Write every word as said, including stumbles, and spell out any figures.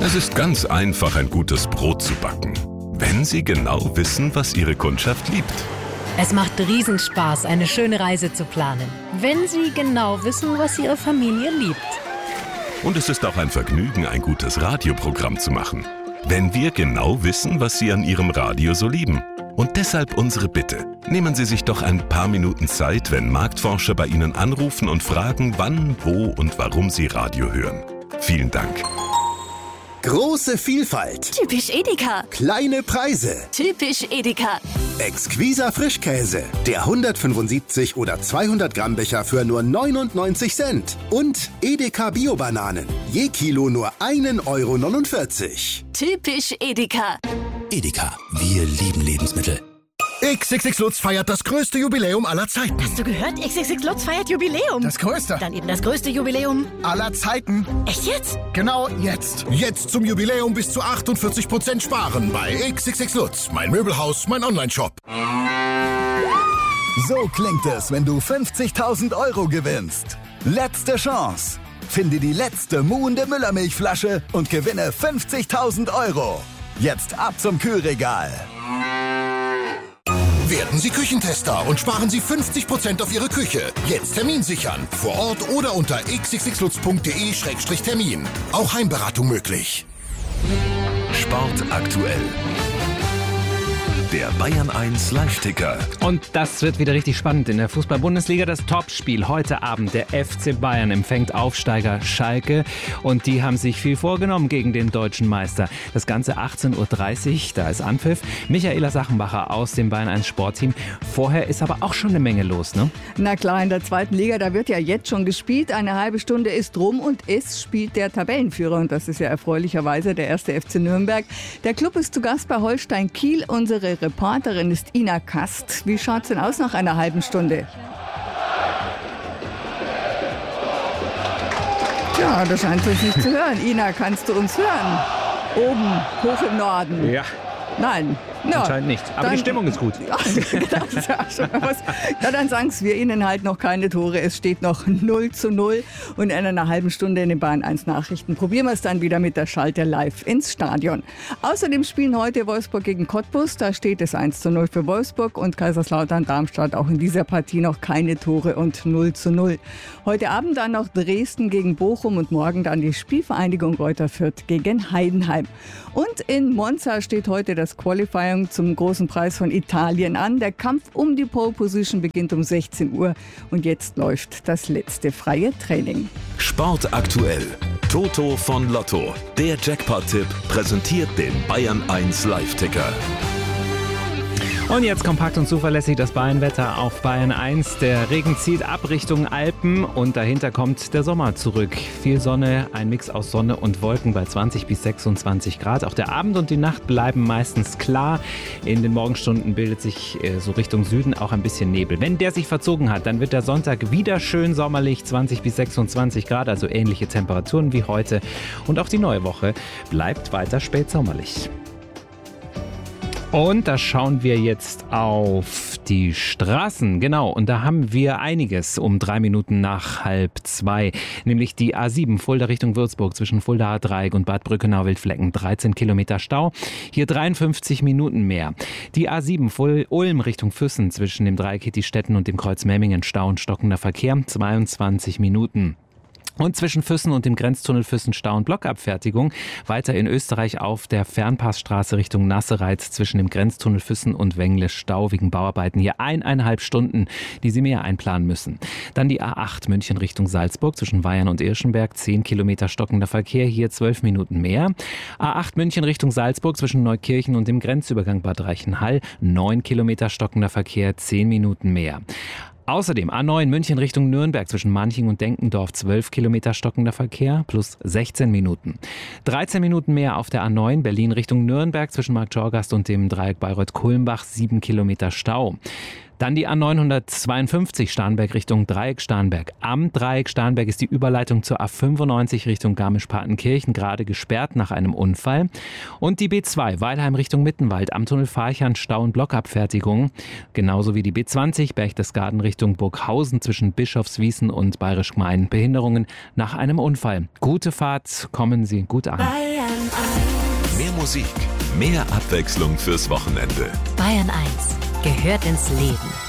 Es ist ganz einfach, ein gutes Brot zu backen, wenn Sie genau wissen, was Ihre Kundschaft liebt. Es macht Riesenspaß, eine schöne Reise zu planen, wenn Sie genau wissen, was Ihre Familie liebt. Und es ist auch ein Vergnügen, ein gutes Radioprogramm zu machen, wenn wir genau wissen, was Sie an Ihrem Radio so lieben. Und deshalb unsere Bitte. Nehmen Sie sich doch ein paar Minuten Zeit, wenn Marktforscher bei Ihnen anrufen und fragen, wann, wo und warum Sie Radio hören. Vielen Dank. Große Vielfalt. Typisch Edeka. Kleine Preise. Typisch Edeka. Exquiser Frischkäse. Der hundertfünfundsiebzig oder zweihundert Gramm Becher für nur neunundneunzig Cent. Und Edeka Bio-Bananen. Je Kilo nur ein Euro neunundvierzig. Typisch Edeka. Edeka, wir lieben Lebensmittel. X X X Lutz feiert das größte Jubiläum aller Zeiten. Hast du gehört? X X X Lutz feiert Jubiläum. Das größte. Dann eben das größte Jubiläum aller Zeiten. Echt jetzt? Genau jetzt. Jetzt zum Jubiläum bis zu achtundvierzig Prozent sparen bei X X X Lutz. Mein Möbelhaus, mein Onlineshop. So klingt es, wenn du fünfzigtausend Euro gewinnst. Letzte Chance. Finde die letzte muhende Müllermilchflasche und gewinne fünfzigtausend Euro. Jetzt ab zum Kühlregal. Werden Sie Küchentester und sparen Sie fünfzig Prozent auf Ihre Küche. Jetzt Termin sichern. Vor Ort oder unter x x x lutz punkt de Schrägstrich Termin. Auch Heimberatung möglich. Sport aktuell. Der Bayern eins Live-Ticker. Und das wird wieder richtig spannend in der Fußball-Bundesliga. Das Topspiel heute Abend. Der F C Bayern empfängt Aufsteiger Schalke. Und die haben sich viel vorgenommen gegen den deutschen Meister. Das Ganze achtzehn Uhr dreißig, da ist Anpfiff. Michaela Sachenbacher aus dem Bayern eins Sportteam. Vorher ist aber auch schon eine Menge los, ne? Na klar, in der zweiten Liga, da wird ja jetzt schon gespielt. Eine halbe Stunde ist rum und es spielt der Tabellenführer. Und das ist ja erfreulicherweise der erste F C Nürnberg. Der Club ist zu Gast bei Holstein Kiel. Unsere Reporterin ist Ina Kast. Wie schaut's denn aus nach einer halben Stunde? Ja, das scheint sich nicht zu hören. Ina, kannst du uns hören? Oben, hoch im Norden. Ja. Nein. Ja, anscheinend nicht. Aber dann, die Stimmung ist gut. Ja, das ist ja schon was. Ja, dann sagen wir Ihnen halt noch keine Tore. Es steht noch null zu null. Und in einer halben Stunde in den Bayern eins Nachrichten probieren wir es dann wieder mit der Schalte live ins Stadion. Außerdem spielen heute Wolfsburg gegen Cottbus. Da steht es eins zu null für Wolfsburg und Kaiserslautern-Darmstadt auch in dieser Partie noch keine Tore und null zu null. Heute Abend dann noch Dresden gegen Bochum und morgen dann die Spielvereinigung Greuther Fürth gegen Heidenheim. Und in Monza steht heute das Qualifying zum großen Preis von Italien an. Der Kampf um die Pole Position beginnt um sechzehn Uhr und jetzt läuft das letzte freie Training. Sport aktuell. Toto von Lotto. Der Jackpot-Tipp präsentiert den Bayern eins Live-Ticker. Und jetzt kompakt und zuverlässig das Bayern-Wetter auf Bayern eins. Der Regen zieht ab Richtung Alpen und dahinter kommt der Sommer zurück. Viel Sonne, ein Mix aus Sonne und Wolken bei zwanzig bis sechsundzwanzig Grad. Auch der Abend und die Nacht bleiben meistens klar. In den Morgenstunden bildet sich äh, so Richtung Süden auch ein bisschen Nebel. Wenn der sich verzogen hat, dann wird der Sonntag wieder schön sommerlich, zwanzig bis sechsundzwanzig Grad, also ähnliche Temperaturen wie heute. Und auch die neue Woche bleibt weiter spätsommerlich. Und da schauen wir jetzt auf die Straßen, genau, und da haben wir einiges um drei Minuten nach halb zwei, nämlich die A sieben Fulda Richtung Würzburg zwischen Fuldaer Dreieck und Bad Brückenau-Wildflecken, dreizehn Kilometer Stau, hier dreiundfünfzig Minuten mehr. Die A sieben Ulm Richtung Füssen zwischen dem Dreieck Hittistetten und dem Kreuz Memmingen, Stau und stockender Verkehr, zweiundzwanzig Minuten. Und zwischen Füssen und dem Grenztunnel Füssen Stau- und Blockabfertigung. Weiter in Österreich auf der Fernpassstraße Richtung Nassereith zwischen dem Grenztunnel Füssen und Wengle Stau wegen Bauarbeiten. Hier eineinhalb Stunden, die Sie mehr einplanen müssen. Dann die A acht München Richtung Salzburg zwischen Weyern und Irschenberg. zehn Kilometer stockender Verkehr, hier zwölf Minuten mehr. A acht München Richtung Salzburg zwischen Neukirchen und dem Grenzübergang Bad Reichenhall. neun Kilometer stockender Verkehr, zehn Minuten mehr. Außerdem A neun München Richtung Nürnberg zwischen Manching und Denkendorf, zwölf Kilometer stockender Verkehr plus sechzehn Minuten. dreizehn Minuten mehr auf der A neun Berlin Richtung Nürnberg zwischen Marktschorgast und dem Dreieck Bayreuth-Kulmbach, sieben Kilometer Stau. Dann die A neunhundertzweiundfünfzig Starnberg Richtung Dreieck Starnberg. Am Dreieck Starnberg ist die Überleitung zur A fünfundneunzig Richtung Garmisch-Partenkirchen gerade gesperrt nach einem Unfall. Und die B zwei Weilheim Richtung Mittenwald am Tunnel Farchern Stau- und Blockabfertigung. Genauso wie die B zwanzig Berchtesgaden Richtung Burghausen zwischen Bischofswiesen und Bayerisch Gmein. Behinderungen nach einem Unfall. Gute Fahrt, kommen Sie gut an. Mehr Musik, mehr Abwechslung fürs Wochenende. Bayern eins gehört ins Leben.